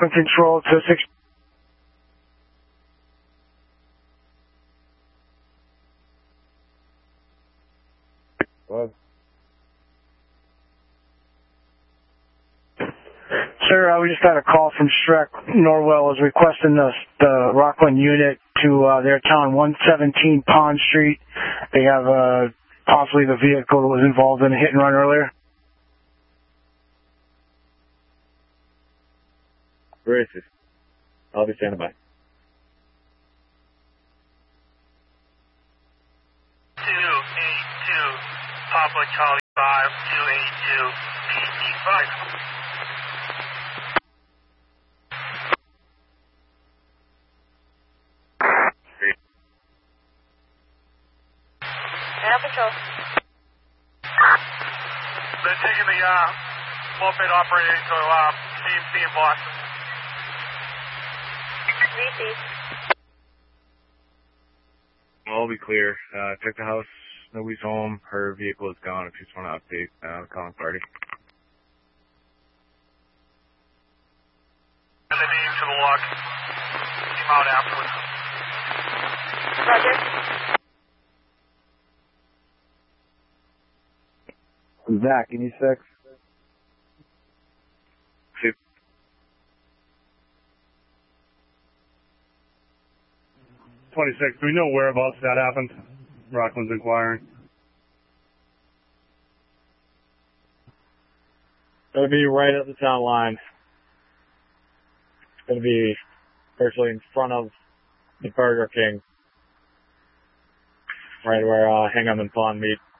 Rockland Control to 6. What? Sir, we just got a call from Shrek. Norwell is requesting the Rockland unit to their town, 117 Pond Street. They have possibly the vehicle that was involved in a hit and run earlier. Racist. I'll be standing by. 282 Papa Charlie 5 282 PT5. Patrol. They're taking the moped operator to CMC in Boston. Receive. I'll be clear. Check the house. Nobody's home. Her vehicle is gone. If you just want to update the calling party. And the name to the log. Came out afterwards. Roger. Zach, you need 6? 26. Do we know whereabouts that happened? Rockland's inquiring. Gonna be right at the town line. Gonna be virtually in front of the Burger King. Right where Hingham and Pond meet.